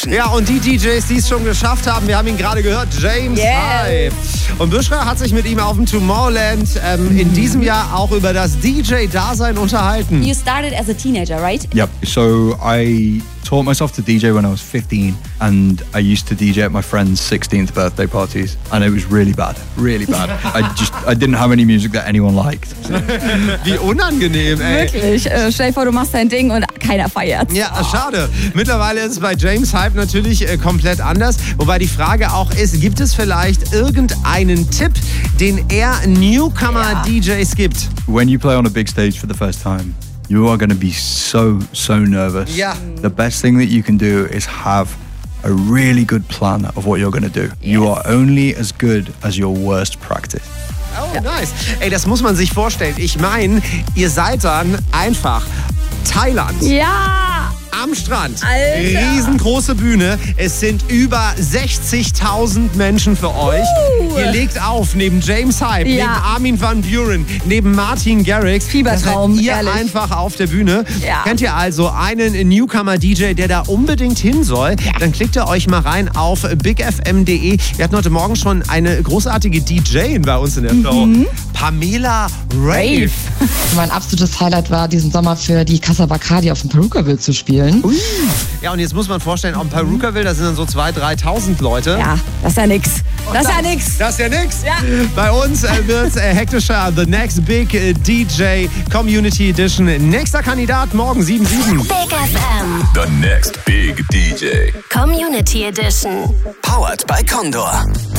Edition. Ja, und die DJs, die es schon geschafft haben, wir haben ihn gerade gehört, James Hype. Und Bushra hat sich mit ihm auf dem Tomorrowland in diesem Jahr auch über das DJ-Dasein unterhalten. You started as a teenager, right? Yep. So I taught myself to DJ when I was 15, and I used to DJ at my friends' 16th birthday parties, and it was really bad. I didn't have any music that anyone liked. Wie unangenehm, ey. Wirklich. Stell dir vor, du machst dein Ding und keiner feiert. Ja, schade. Mittlerweile ist es bei James Hype natürlich komplett anders. Wobei die Frage auch ist, gibt es vielleicht irgendeinen Tipp, den er Newcomer-DJs gibt? When you play on a big stage for the first time, you are going to be so nervous. Yeah. The best thing that you can do is have a really good plan of what you're going to do. Yes. You are only as good as your worst practice. Oh, nice. Ey, das muss man sich vorstellen. Ich meine, ihr seid dann einfach Thailand. Ja! Am Strand. Alter. Riesengroße Bühne. Es sind über 60.000 Menschen für euch. Ihr legt auf neben James Hype, neben Armin van Buuren, neben Martin Garrix. Fiebertraum, ihr ehrlich. einfach auf der Bühne. Ja. Kennt ihr also einen Newcomer-DJ, der da unbedingt hin soll? Dann klickt ihr euch mal rein auf bigfm.de. Wir hatten heute Morgen schon eine großartige DJ bei uns in der Show. Pamela Rave. Mein absolutes Highlight war, diesen Sommer für die Casa Bacardi auf dem Perukaville zu spielen. Ja, und jetzt muss man vorstellen, am Perukaville, da sind dann so 2.000, 3.000 Leute. Ja, das ist ja nix. Das ist ja nix. Das ist ja nix. Ja. Bei uns wird es hektischer. The Next Big DJ Community Edition. Nächster Kandidat morgen 7/7. Big FM. The Next Big DJ Community Edition. Powered by Condor.